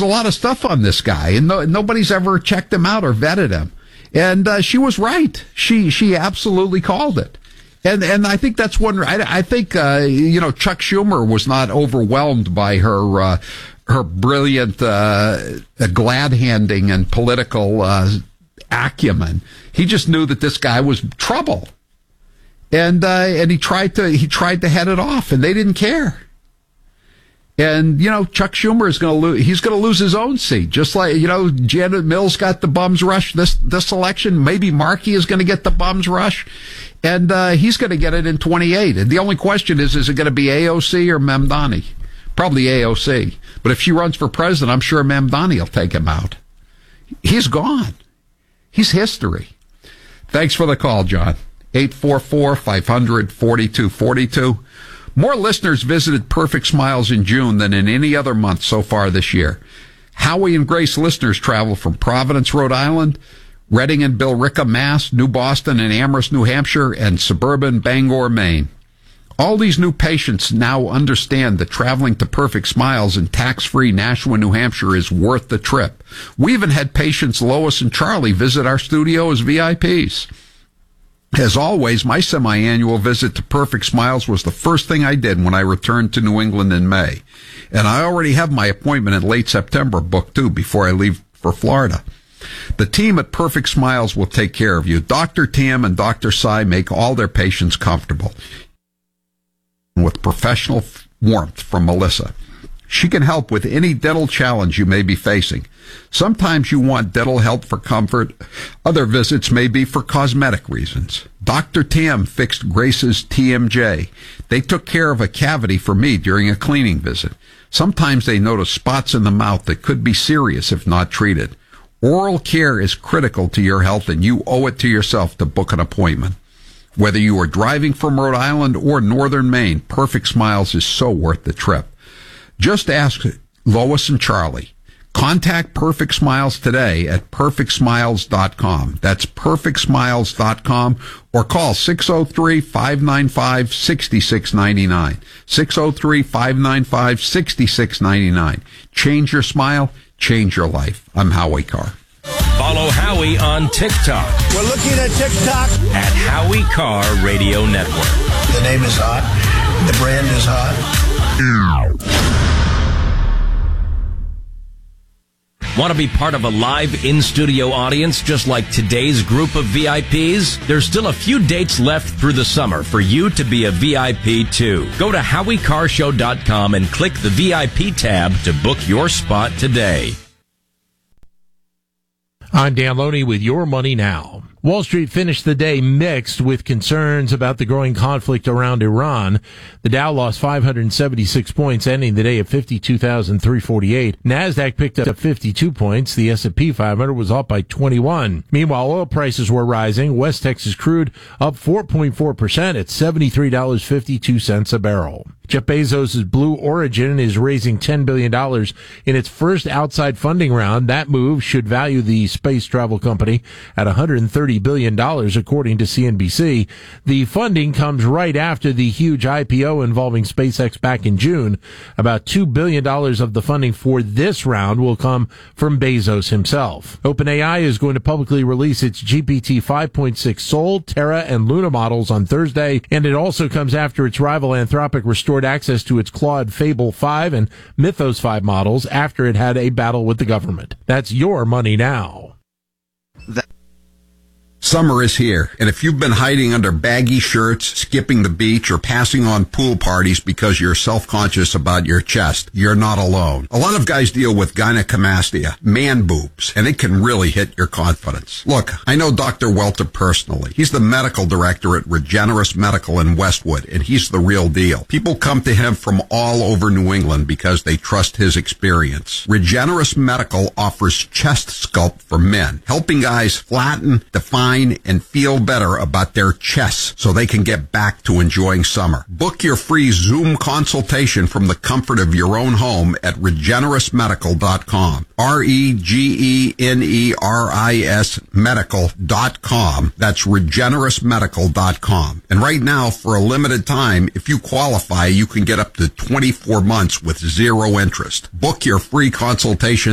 there's a lot of stuff on this guy, and nobody's ever checked him out or vetted him. And she was right. She absolutely called it. And I think that's one. I think Chuck Schumer was not overwhelmed by her brilliant glad handing and political acumen. He just knew that this guy was trouble, and he tried to head it off, and they didn't care. And Chuck Schumer is going to lose. He's going to lose his own seat, just like Janet Mills got the bums rush this election. Maybe Markey is going to get the bums rush, and he's going to get it in 28. And the only question is it going to be AOC or Mamdani? Probably AOC. But if she runs for president, I'm sure Mamdani will take him out. He's gone. He's history. Thanks for the call, John. 844-500-4242. More listeners visited Perfect Smiles in June than in any other month so far this year. Howie and Grace listeners travel from Providence, Rhode Island, Reading and Billerica, Mass., New Boston and Amherst, New Hampshire, and suburban Bangor, Maine. All these new patients now understand that traveling to Perfect Smiles in tax-free Nashua, New Hampshire is worth the trip. We even had patients Lois and Charlie visit our studio as VIPs. As always, my semi-annual visit to Perfect Smiles was the first thing I did when I returned to New England in May. And I already have my appointment in late September booked, too, before I leave for Florida. The team at Perfect Smiles will take care of you. Dr. Tam and Dr. Sai make all their patients comfortable with professional warmth from Melissa. She can help with any dental challenge you may be facing. Sometimes you want dental help for comfort. Other visits may be for cosmetic reasons. Dr. Tam fixed Grace's TMJ. They took care of a cavity for me during a cleaning visit. Sometimes they notice spots in the mouth that could be serious if not treated. Oral care is critical to your health, and you owe it to yourself to book an appointment. Whether you are driving from Rhode Island or northern Maine, Perfect Smiles is so worth the trip. Just ask Lois and Charlie. Contact Perfect Smiles today at perfectsmiles.com. That's perfectsmiles.com, or call 603-595-6699. 603-595-6699. Change your smile, change your life. I'm Howie Carr. Follow Howie on TikTok. We're looking at TikTok. At Howie Carr Radio Network. The name is hot. The brand is hot. Want to be part of a live in-studio audience just like today's group of VIPs? There's still a few dates left through the summer for you to be a VIP too. Go to HowieCarrShow.com and click the VIP tab to book your spot today. I'm Dan Loney with Your Money Now. Wall Street finished the day mixed with concerns about the growing conflict around Iran. The Dow lost 576 points, ending the day at 52,348. NASDAQ picked up 52 points. The S&P 500 was up by 21. Meanwhile, oil prices were rising. West Texas crude up 4.4% at $73.52 a barrel. Jeff Bezos' Blue Origin is raising $10 billion in its first outside funding round. That move should value the space travel company at $130 billion, according to CNBC. The funding comes right after the huge IPO involving SpaceX back in June. About $2 billion of the funding for this round will come from Bezos himself. OpenAI is going to publicly release its GPT 5.6 Sol, Terra, and Luna models on Thursday, and it also comes after its rival Anthropic restored access to its Claude Fable 5 and Mythos 5 models after it had a battle with the government. That's Your Money Now. Summer is here, and if you've been hiding under baggy shirts, skipping the beach, or passing on pool parties because you're self-conscious about your chest, you're not alone. A lot of guys deal with gynecomastia, man boobs, and it can really hit your confidence. Look, I know Dr. Welter personally. He's the medical director at Regenerous Medical in Westwood, and he's the real deal. People come to him from all over New England because they trust his experience. Regenerous Medical offers chest sculpt for men, helping guys flatten, define, and feel better about their chests so they can get back to enjoying summer. Book your free Zoom consultation from the comfort of your own home at regenerousmedical.com. REGENERIS medical.com. That's regenerousmedical.com. And right now, for a limited time, if you qualify, you can get up to 24 months with zero interest. Book your free consultation